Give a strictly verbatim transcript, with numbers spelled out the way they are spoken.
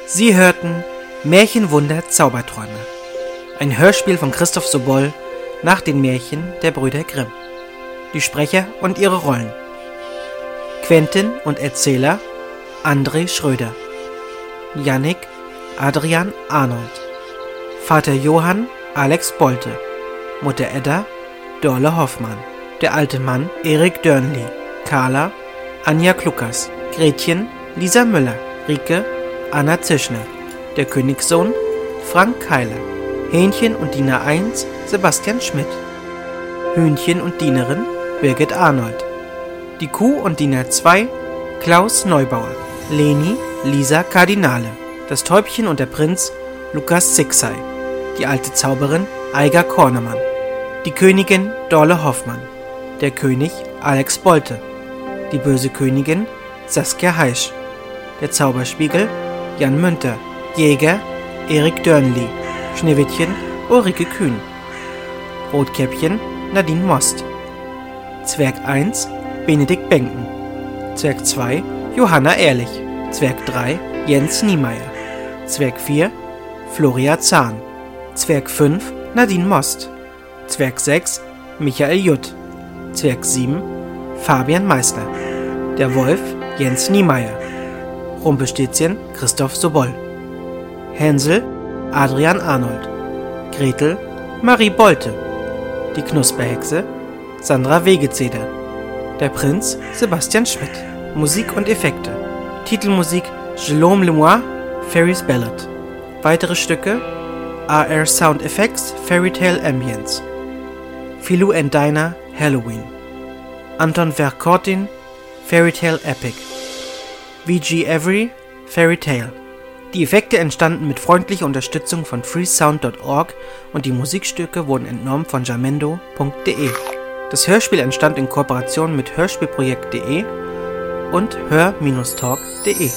Sie hörten Märchenwunder Zauberträume, ein Hörspiel von Christoph Sobol nach den Märchen der Brüder Grimm. Die Sprecher und ihre Rollen: Quentin und Erzähler André Schröder, Jannik Adrian Arnold, Vater Johann Alex Bolte, Mutter Edda Dorle Hoffmann, der alte Mann Erik Dörnli, Carla Anja Kluckers, Gretchen Lisa Müller, Rike Anna Zischner, der Königssohn Frank Keiler, Hähnchen und Diener eins Sebastian Schmidt, Hühnchen und Dienerin Birgit Arnold, die Kuh und Diener zwei Klaus Neubauer, Leni Lisa Kardinale, das Täubchen und der Prinz Lukas Zixei, die alte Zauberin Eiger Kornemann, die Königin Dorle Hoffmann, der König Alex Bolte, die böse Königin Saskia Heisch, der Zauberspiegel Jan Münter, Jäger Erik Dörnli, Schneewittchen Ulrike Kühn, Rotkäppchen Nadine Most, Zwerg eins Benedikt Benken, Zwerg zwei Johanna Ehrlich, Zwerg drei Jens Niemeyer, Zwerg vier Floria Zahn, Zwerg fünf Nadine Most, Zwerg sechs Michael Jutt, Zwerg sieben Fabian Meissner, der Wolf Jens Niemeyer, Rumpelstilzchen Christoph Sobol, Hänsel Adrian Arnold, Gretel Marie Bolte, die Knusperhexe Sandra Wegezeder, der Prinz Sebastian Schmidt. Musik und Effekte: Titelmusik Jérôme Lemoine, Fairy's Ballad. Weitere Stücke: R R Sound Effects, Fairy Tale Ambience, Philou and Dinah, Halloween, Anton Verkortin, Fairy Tale Epic, V G Avery, Fairy Tale. Die Effekte entstanden mit freundlicher Unterstützung von freesound punkt org und die Musikstücke wurden entnommen von jamendo punkt de. Das Hörspiel entstand in Kooperation mit hörspielprojekt punkt de und hör Bindestrich talk punkt de.